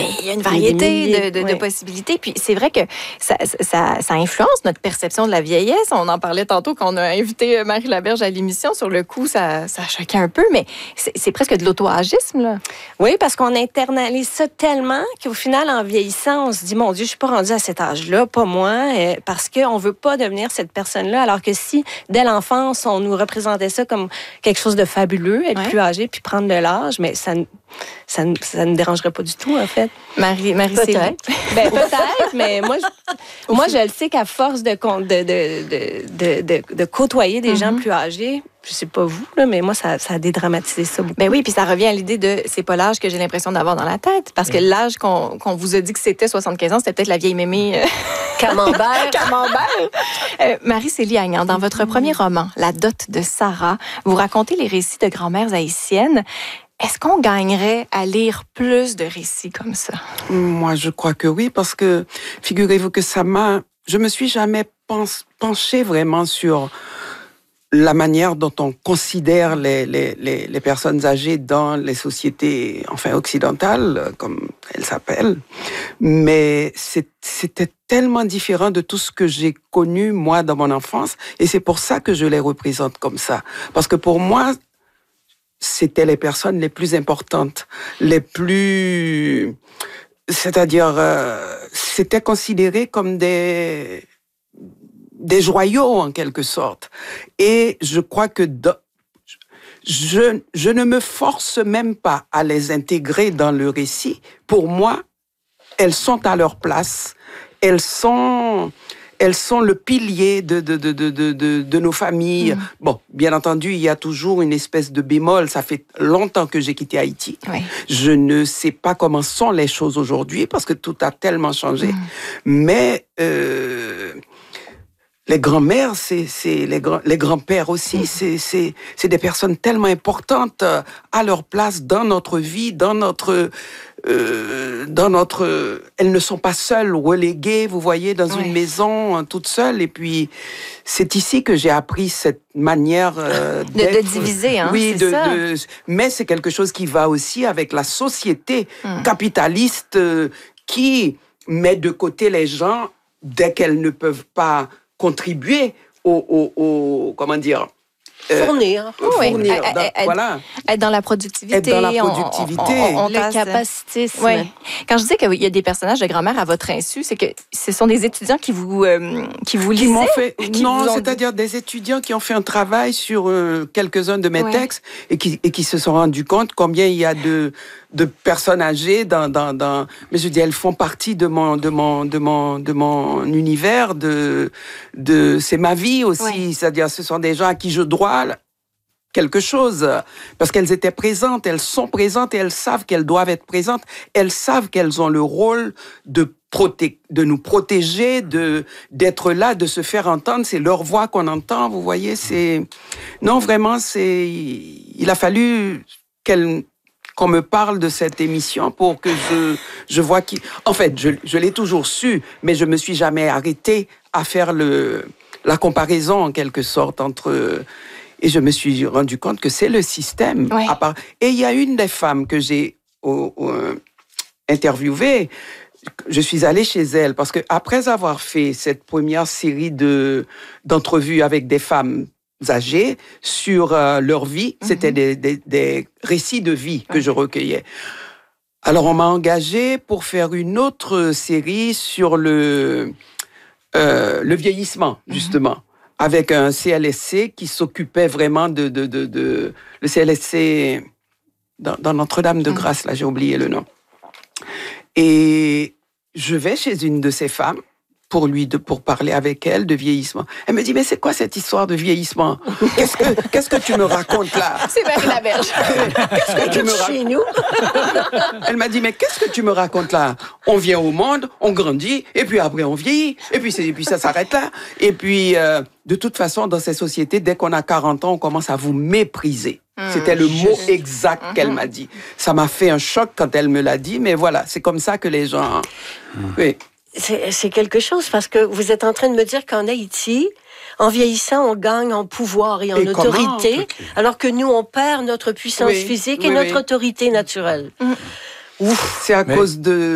il y a une variété de possibilités. Puis c'est vrai que ça influence notre perception de la vieillesse. On en parlait tantôt quand on a invité Marie Laberge à l'émission. Sur le coup, ça choquait un peu, mais c'est presque de l'auto-agisme, là. Oui, parce qu'on internalise ça tellement qu'au final, en vieillissant, on se dit, mon Dieu, je suis pas rendue à cet âge-là, pas moi, parce qu'on veut pas devenir cette personne-là. Alors que si, dès l'enfance, on nous représentait ça comme quelque chose de fabuleux, être plus âgé puis prendre de l'âge, mais ça ne dérangerait pas du tout, en fait. Marie peut-être. Peut-être, mais moi, je le sais qu'à force de côtoyer des gens plus âgés, je sais pas vous, là, mais moi, ça a dédramatisé ça beaucoup. Ben oui, puis ça revient à l'idée de c'est pas l'âge que j'ai l'impression d'avoir dans la tête. Parce que l'âge qu'on vous a dit que c'était 75 ans, c'était peut-être la vieille mémé Camembert. Marie-Célie Agnan, dans votre premier roman, La dot de Sarah, vous racontez les récits de grand-mères haïtiennes. Est-ce qu'on gagnerait à lire plus de récits comme ça? Moi, je crois que oui, parce que figurez-vous que je me suis jamais penchée vraiment sur la manière dont on considère les personnes âgées dans les sociétés, occidentales, comme elles s'appellent. Mais c'était tellement différent de tout ce que j'ai connu, moi, dans mon enfance. Et c'est pour ça que je les représente comme ça. Parce que pour moi, c'était les personnes les plus importantes, c'était considéré comme des joyaux, en quelque sorte. Et je crois que je ne me force même pas à les intégrer dans le récit. Pour moi, elles sont à leur place. Elles sont le pilier de nos familles. Bon, bien entendu, il y a toujours une espèce de bémol. Ça fait longtemps que j'ai quitté Haïti. Oui. Je ne sais pas comment sont les choses aujourd'hui parce que tout a tellement changé. Mais les grands-mères, les grands-pères aussi, c'est des personnes tellement importantes à leur place dans notre vie, elles ne sont pas seules, reléguées, vous voyez, dans une maison, toutes seules. Et puis, c'est ici que j'ai appris cette manière de diviser, hein, oui, c'est ça. Mais c'est quelque chose qui va aussi avec la société capitaliste qui met de côté les gens dès qu'elles ne peuvent pas contribuer comment dire, fournir. Voilà. Être dans la productivité. Être dans la productivité. Le capacitisme. Oui. Quand je dis qu'il y a des personnages de grand-mère à votre insu, c'est que ce sont des étudiants qui vous lisaient? C'est-à-dire des étudiants qui ont fait un travail sur quelques-uns de mes textes et qui se sont rendus compte combien il y a de personnes âgées mais je dis, elles font partie de mon univers, c'est ma vie aussi. C'est-à-dire, ce sont des gens à qui je dois quelque chose, parce qu'elles étaient présentes, elles sont présentes et elles savent qu'elles doivent être présentes. Elles savent qu'elles ont le rôle de nous protéger, d'être là, de se faire entendre. C'est leur voix qu'on entend, vous voyez. Non, vraiment, il a fallu qu'on me parle de cette émission pour que je vois en fait, je l'ai toujours su, mais je me suis jamais arrêtée à faire la comparaison, en quelque sorte, et je me suis rendu compte que c'est le système. Ouais. Et il y a une des femmes que j'ai interviewée. Je suis allée chez elle parce que après avoir fait cette première série d'entrevues avec des femmes âgées sur leur vie, c'était des récits de vie que je recueillais. Alors on m'a engagée pour faire une autre série sur le vieillissement, justement, avec un CLSC qui s'occupait vraiment le CLSC dans Notre-Dame-de-Grâce, là j'ai oublié le nom. Et je vais chez une de ces femmes pour parler avec elle de vieillissement. Elle me dit, mais c'est quoi cette histoire de vieillissement? Qu'est-ce que tu me racontes là? C'est Marie Laberge. Qu'est-ce que tu me racontes? Chez nous. Elle m'a dit, mais qu'est-ce que tu me racontes là? On vient au monde, on grandit, et puis après on vieillit, et puis ça s'arrête là. Et puis, de toute façon, dans ces sociétés, dès qu'on a 40 ans, on commence à vous mépriser. C'était le mot exact qu'elle m'a dit. Ça m'a fait un choc quand elle me l'a dit, mais voilà, c'est comme ça que les gens... Oui. C'est quelque chose, parce que vous êtes en train de me dire qu'en Haïti, en vieillissant, on gagne en pouvoir et en autorité, alors que nous, on perd notre puissance physique et notre autorité naturelle. C'est à cause de...